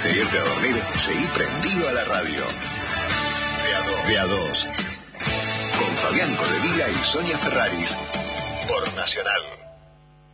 de irte a dormir, seguí prendido a la radio. De a dos. Con Fabián Codevila y Sonia Ferraris. Por Nacional.